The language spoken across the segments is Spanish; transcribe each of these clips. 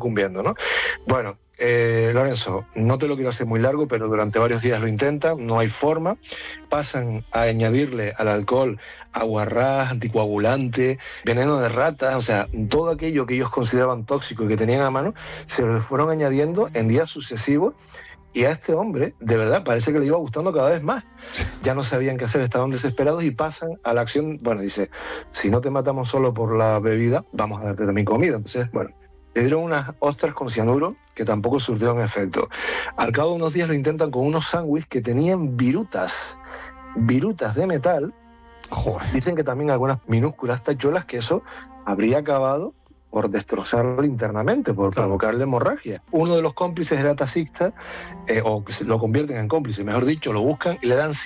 sucumbiendo, ¿no? Bueno, Lorenzo, no te lo quiero hacer muy largo, pero durante varios días lo intentan, no hay forma, pasan a añadirle al alcohol aguarrás, anticoagulante, veneno de ratas, o sea, todo aquello que ellos consideraban tóxico y que tenían a mano, se lo fueron añadiendo en días sucesivos. Y a este hombre, de verdad, parece que le iba gustando cada vez más. Ya no sabían qué hacer, estaban desesperados y pasan a la acción. Bueno, dice, si no te matamos solo por la bebida, vamos a darte también comida. Entonces, bueno, le dieron unas ostras con cianuro que tampoco surtieron efecto. Al cabo de unos días lo intentan con unos sándwiches que tenían virutas de metal. Joder. Dicen que también algunas minúsculas tachuelas, que eso habría acabado por destrozarlo internamente, por provocarle hemorragia. Uno de los cómplices era taxista, o lo convierten en cómplice, mejor dicho, lo buscan y le dan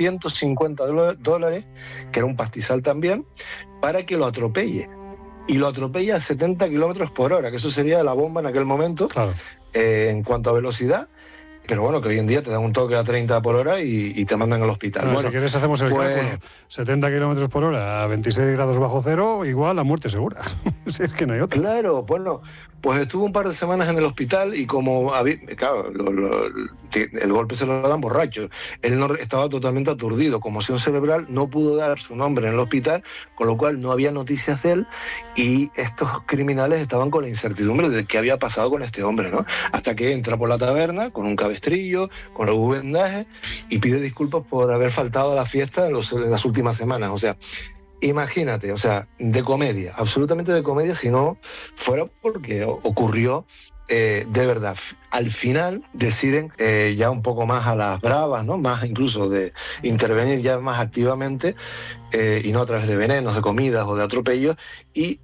$150, que era un pastizal también, para que lo atropelle. Y lo atropella a 70 kilómetros por hora, que eso sería la bomba en aquel momento, en cuanto a velocidad. Pero bueno, que hoy en día te dan un toque a 30 por hora y te mandan al hospital. Bueno, bueno, si quieres hacemos el cálculo. 70 kilómetros por hora a 26 grados bajo cero, igual a muerte segura. Si es que no hay otra. Claro, bueno, pues estuvo un par de semanas en el hospital y como claro, el golpe se lo dan borracho. Él no estaba totalmente aturdido, conmoción cerebral, no pudo dar su nombre en el hospital, con lo cual no había noticias de él y estos criminales estaban con la incertidumbre de qué había pasado con este hombre, ¿no? Hasta que entra por la taberna con un cabestrillo, con los vendajes y pide disculpas por haber faltado a la fiesta en las últimas semanas. O sea, imagínate, o sea, de comedia, absolutamente de comedia, si no fuera porque ocurrió de verdad. Al final deciden ya un poco más a las bravas, ¿no? Más incluso de intervenir ya más activamente y no a través de venenos, de comidas o de atropellos, y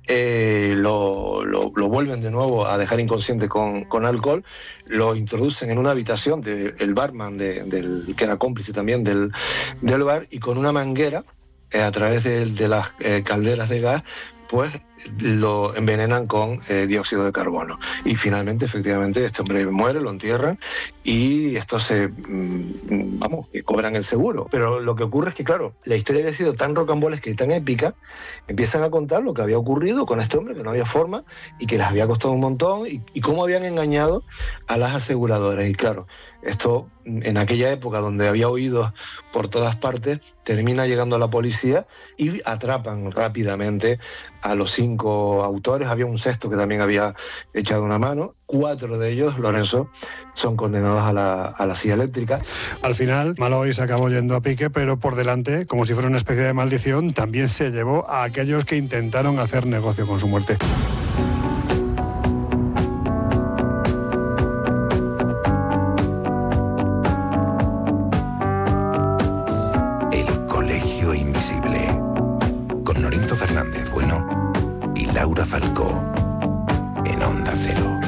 lo vuelven de nuevo a dejar inconsciente con alcohol, lo introducen en una habitación del barman, que era cómplice también del bar, y con una manguera, a través de las calderas de gas, pues lo envenenan con dióxido de carbono. Y finalmente, efectivamente, este hombre muere, lo entierran y estos que cobran el seguro. Pero lo que ocurre es que, claro, la historia había sido tan rocambolesca y tan épica, empiezan a contar lo que había ocurrido con este hombre, que no había forma y que les había costado un montón y cómo habían engañado a las aseguradoras. Y claro, esto en aquella época donde había oídos por todas partes, termina llegando a la policía y atrapan rápidamente a los 5 autores. Había un sexto que también había echado una mano. 4 de ellos, Lorenzo, son condenados a la silla eléctrica. Al final, Malloy se acabó yendo a pique, pero por delante, como si fuera una especie de maldición, también se llevó a aquellos que intentaron hacer negocio con su muerte. Laura Falcó, en Onda Cero.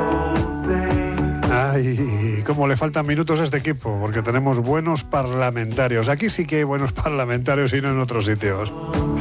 Ay, cómo le faltan minutos a este equipo, porque tenemos buenos parlamentarios. Aquí sí que hay buenos parlamentarios y no en otros sitios.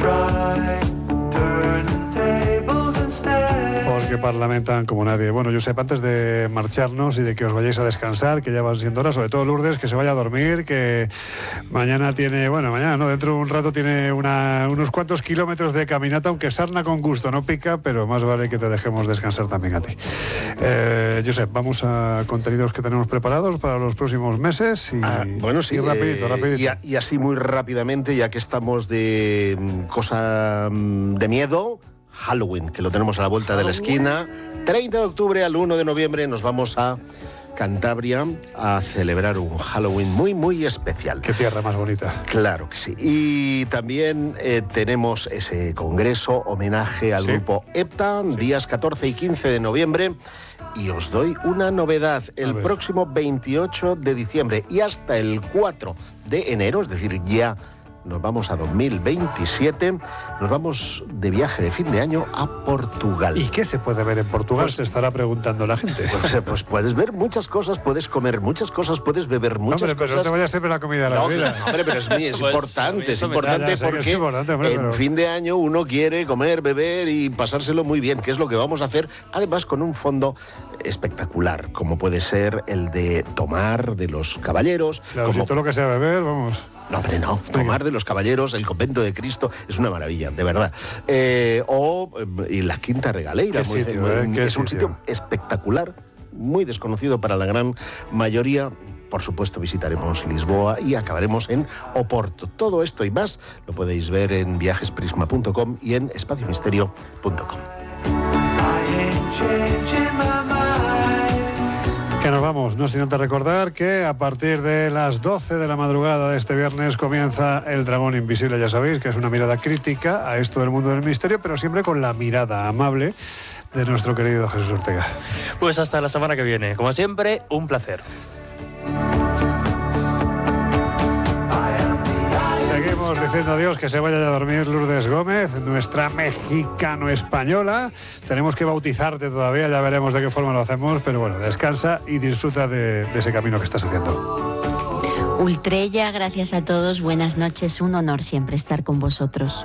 Que parlamentan como nadie. Bueno, Josep, antes de marcharnos y de que os vayáis a descansar, que ya van siendo horas, sobre todo Lourdes, que se vaya a dormir, que mañana dentro de un rato tiene unos cuantos kilómetros de caminata, aunque sarna con gusto, no pica, pero más vale que te dejemos descansar también a ti. Josep, vamos a contenidos que tenemos preparados para los próximos meses y, rapidito. Y así muy rápidamente, ya que estamos de cosa de miedo, Halloween, que lo tenemos a la vuelta de la esquina. 30 de octubre al 1 de noviembre nos vamos a Cantabria a celebrar un Halloween muy, muy especial. Qué tierra más bonita. Claro que sí. Y también tenemos ese congreso, homenaje al grupo EPTA, días 14 y 15 de noviembre. Y os doy una novedad, el próximo 28 de diciembre y hasta el 4 de enero, es decir, ya nos vamos a 2027, nos vamos de viaje de fin de año a Portugal. ¿Y qué se puede ver en Portugal? Pues, se estará preguntando la gente. Pues puedes ver muchas cosas, puedes comer muchas cosas, puedes beber muchas cosas. Pero no te vayas siempre la comida de la vida. Hombre, pero es importante, porque en fin de año uno quiere comer, beber y pasárselo muy bien, que es lo que vamos a hacer, además con un fondo espectacular, como puede ser el de Tomar de los Caballeros. Claro, si todo lo que sea beber, vamos. No, hombre, no. Tomar de los Caballeros, el Convento de Cristo, es una maravilla, de verdad. Y la Quinta Regaleira. Es un sitio espectacular, muy desconocido para la gran mayoría. Por supuesto, visitaremos Lisboa y acabaremos en Oporto. Todo esto y más lo podéis ver en viajesprisma.com y en espaciomisterio.com. Que nos vamos, no sin antes recordar que a partir de las 12 de la madrugada de este viernes comienza El Dragón Invisible. Ya sabéis que es una mirada crítica a esto del mundo del misterio, pero siempre con la mirada amable de nuestro querido Jesús Ortega. Pues hasta la semana que viene. Como siempre, un placer. Seguimos diciendo adiós, que se vaya a dormir Lourdes Gómez, nuestra mexicano-española. Tenemos que bautizarte todavía, ya veremos de qué forma lo hacemos, pero bueno, descansa y disfruta de ese camino que estás haciendo. Ultrella, gracias a todos, buenas noches, un honor siempre estar con vosotros.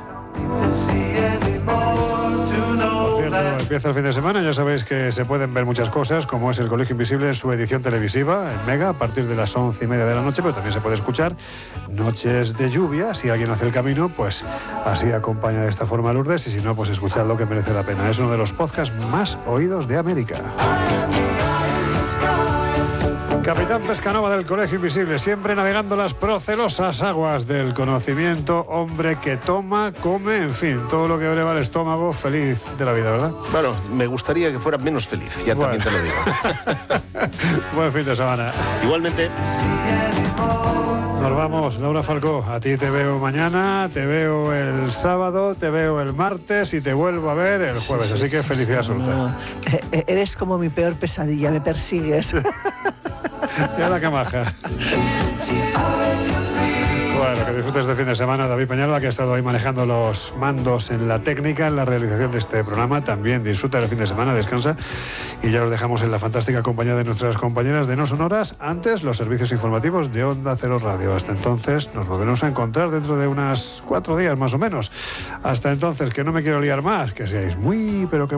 Empieza el fin de semana, ya sabéis que se pueden ver muchas cosas, como es El Colegio Invisible en su edición televisiva en Mega a partir de las 11:30 de la noche, pero también se puede escuchar Noches de Lluvia. Si alguien hace el camino, pues así acompaña de esta forma a Lourdes, y si no, pues escuchad lo que merece la pena. Es uno de los podcasts más oídos de América. Capitán Pescanova del Colegio Invisible, siempre navegando las procelosas aguas del conocimiento, hombre que toma, come, en fin, todo lo que eleva al estómago, feliz de la vida, ¿verdad? Bueno, me gustaría que fuera menos feliz, ya también te lo digo. Buen fin de semana. Igualmente. Nos vamos, Laura Falcó, a ti te veo mañana, te veo el sábado, te veo el martes y te vuelvo a ver el jueves, así que felicidad absoluta. No, eres como mi peor pesadilla, me persigues. Ya la camaja. Bueno, que disfrutes de fin de semana. David Peñalba, que ha estado ahí manejando los mandos en la técnica, en la realización de este programa. También disfruta del fin de semana, descansa. Y ya los dejamos en la fantástica compañía de nuestras compañeras de No Sonoras. Antes, los servicios informativos de Onda Cero Radio. Hasta entonces, nos volveremos a encontrar dentro de unas 4 días más o menos. Hasta entonces, que no me quiero liar más, que seáis muy, pero que